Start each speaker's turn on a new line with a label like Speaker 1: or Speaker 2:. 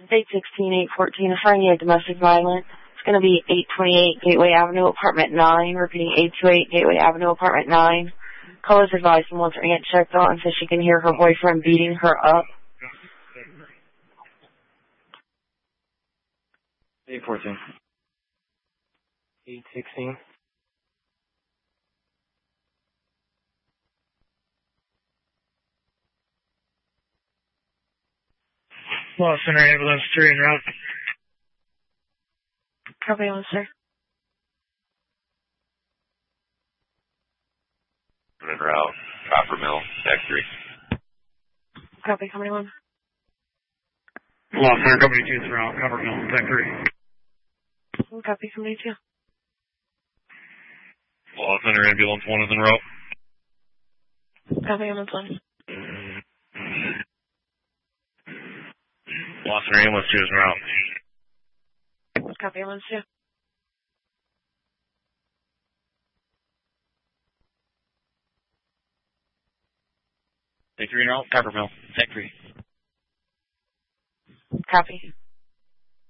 Speaker 1: 816-814, assigning you domestic violence. It's going to be 828 Gateway Avenue, Apartment 9. Repeating, 828 Gateway Avenue, Apartment 9. Callers advised and wants her aunt checked on and says she can hear her boyfriend beating her up.
Speaker 2: 814. 816.
Speaker 3: Law Center Ambulance 3 en route.
Speaker 1: Copy on, sir.
Speaker 4: En route, Copper Mill, Tech 3.
Speaker 1: Copy, Company 1.
Speaker 3: Law Center Company 2 en route, Copper Mill, Tech 3.
Speaker 1: Copy, Company 2.
Speaker 4: Law Center Ambulance 1 is en route.
Speaker 1: Copy, Ambulance 1.
Speaker 4: Law Center Ambulance 2 is en route.
Speaker 1: Copy, Ambulance 2.
Speaker 4: Tech 3 en route, Copper Mill, Tech 3.
Speaker 1: Copy.